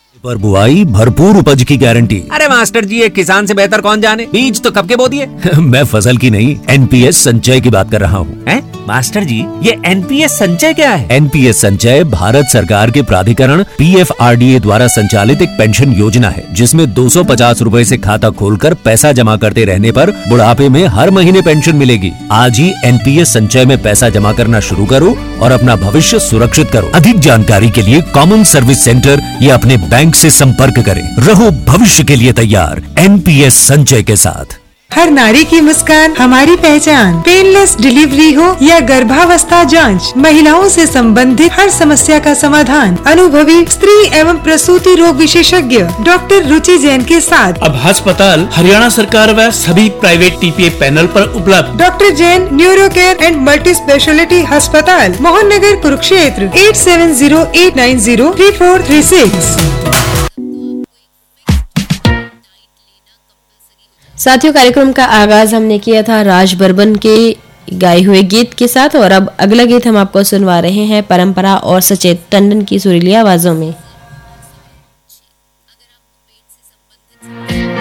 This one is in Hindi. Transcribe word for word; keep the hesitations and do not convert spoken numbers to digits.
पर बुआई भरपूर उपज की गारंटी। अरे मास्टर जी, ये किसान से बेहतर कौन जाने, बीज तो कब के बो दिए। मैं फसल की नहीं, एनपीएस संचय की बात कर रहा हूँ। हैं? मास्टर जी, ये एनपीएस संचय क्या है? एनपीएस संचय भारत सरकार के प्राधिकरण पीएफआरडीए द्वारा संचालित एक पेंशन योजना है, जिसमें दो सौ पचास रूपए से खाता खोलकर पैसा जमा करते रहने पर बुढ़ापे में हर महीने पेंशन मिलेगी। आज ही एनपीएस संचय में पैसा जमा करना शुरू करो और अपना भविष्य सुरक्षित करो। अधिक जानकारी के लिए कॉमन सर्विस सेंटर या अपने बैंक से संपर्क करें। रहो भविष्य के लिए तैयार एनपीएस संचय के साथ। हर नारी की मुस्कान हमारी पहचान। पेनलेस डिलीवरी हो या गर्भावस्था जांच, महिलाओं से संबंधित हर समस्या का समाधान अनुभवी स्त्री एवं प्रसूति रोग विशेषज्ञ डॉक्टर रुचि जैन के साथ अब अस्पताल हरियाणा सरकार व सभी प्राइवेट टीपीए पैनल पर उपलब्ध। Doctor Jain neuro care and multi speciality अस्पताल, Mohan Nagar, Kurukshetra. Eight seven zero eight nine zero three four three six. साथियों, कार्यक्रम का आगाज हमने किया था राज बर्मन के गाए हुए गीत के साथ और अब अगला गीत हम आपको सुनवा रहे हैं परंपरा और सचेत टंडन की सुरीली आवाजों में।